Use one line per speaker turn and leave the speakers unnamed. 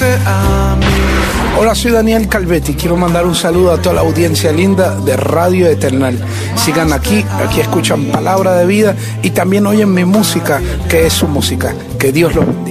a mí.
Hola, soy Daniel Calvetti. Quiero mandar un saludo a toda la audiencia linda de Radio Eternal. Sigan aquí escuchan palabra de vida y también oyen mi música, que es su música. Que Dios los bendiga.